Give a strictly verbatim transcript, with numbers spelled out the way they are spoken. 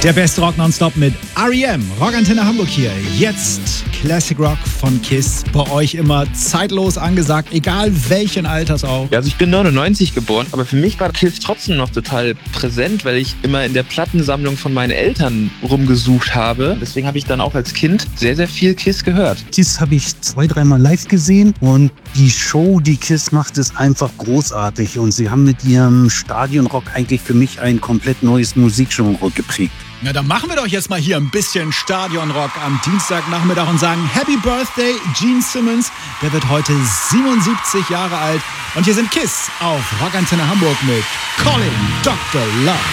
Der beste Rock nonstop mit R E M. Rockantenne Hamburg hier. Jetzt Classic Rock von KISS. Bei euch immer zeitlos angesagt, egal welchen Alters auch. Ja, also ich bin neunundneunzig geboren, aber für mich war KISS trotzdem noch total präsent, weil ich immer in der Plattensammlung von meinen Eltern rumgesucht habe. Deswegen habe ich dann auch als Kind sehr, sehr viel KISS gehört. KISS habe ich zwei, dreimal live gesehen und die Show, die KISS macht, ist einfach großartig. Und sie haben mit ihrem Stadionrock eigentlich für mich ein komplett neues Musikgenre geprägt. Na, dann machen wir doch jetzt mal hier ein bisschen Stadionrock am Dienstagnachmittag und sagen Happy Birthday, Gene Simmons. Der wird heute siebenundsiebzig Jahre alt. Und hier sind KISS auf Rockantenne Hamburg mit Calling Doktor Love.